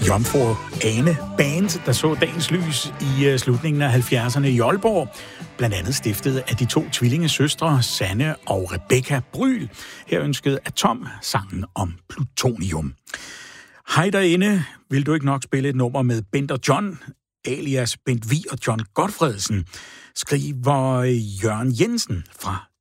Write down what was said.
Jomfru Ane Band, der så dagens lys i slutningen af 70'erne i Aalborg. Blandt andet stiftet af de to tvillingesøstre, Sanne og Rebecca Bryl. Her ønskede Atom sangen om plutonium. Hej derinde, vil du ikke nok spille et nummer med Bent og John, alias Bent Vig og John Gotfredsen, skriver Jørgen Jensen fra